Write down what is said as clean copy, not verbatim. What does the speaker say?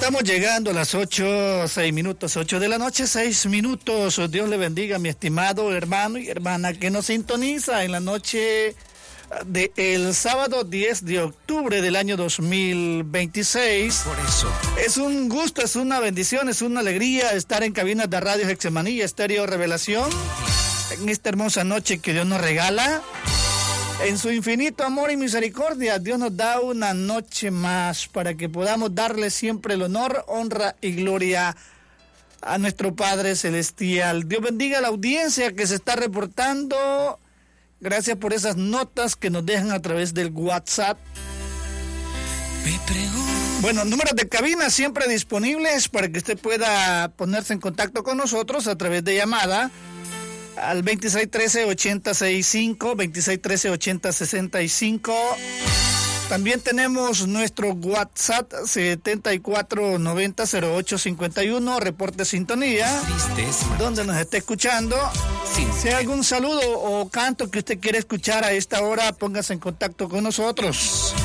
Estamos llegando a las 8:06, 8 de la noche, 6 minutos. Dios le bendiga, mi estimado hermano y hermana que nos sintoniza en la noche del sábado 10 de octubre del año 2026. Por eso. Es un gusto, es una bendición, es una alegría estar en cabinas de Radio Getsemaní, Estéreo Revelación, en esta hermosa noche que Dios nos regala. En su infinito amor y misericordia, Dios nos da una noche más para que podamos darle siempre el honor, honra y gloria a nuestro Padre Celestial. Dios bendiga a la audiencia que se está reportando. Gracias por esas notas que nos dejan a través del WhatsApp. Bueno, números de cabina siempre disponibles para que usted pueda ponerse en contacto con nosotros a través de llamada al 2613-8065, 2613-8065. También tenemos nuestro WhatsApp 74900851, reporte sintonía, donde nos esté escuchando. Si hay algún saludo o canto que usted quiere escuchar a esta hora, póngase en contacto con nosotros.